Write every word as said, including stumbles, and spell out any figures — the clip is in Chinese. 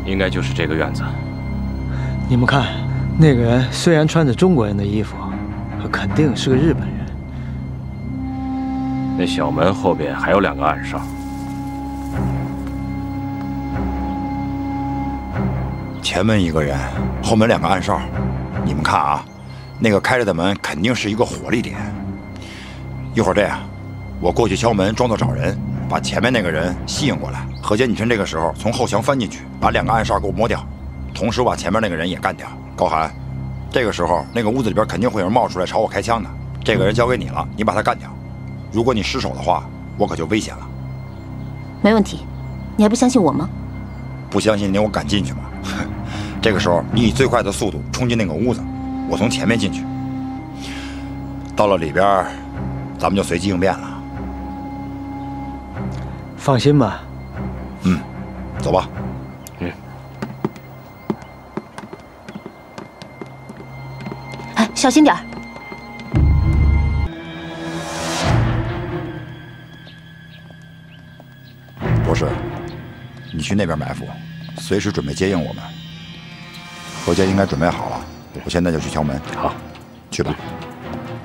应该就是这个院子。 你们看，那个人虽然穿着中国人的衣服，可肯定是个日本人。 那小门后边还有两个暗哨。 前门一个人，后门两个暗哨。你们看啊，那个开着的门肯定是一个火力点。一会儿这样，我过去敲门，装作找人，把前面那个人吸引过来。何姐，你趁这个时候从后墙翻进去，把两个暗哨给我摸掉，同时把前面那个人也干掉。高寒，这个时候那个屋子里边肯定会有人冒出来朝我开枪的，这个人交给你了，你把他干掉。如果你失手的话，我可就危险了。 没问题，你还不相信我吗？ 不相信你，我敢进去吗？这个时候，你以最快的速度冲进那个屋子，我从前面进去。到了里边，咱们就随机应变了。 放心吧。 嗯，走吧。 嗯。 哎，小心点儿。 博士，你去那边埋伏，随时准备接应我们。何洁应该准备好了，我现在就去敲门。 好， 去吧。 嗯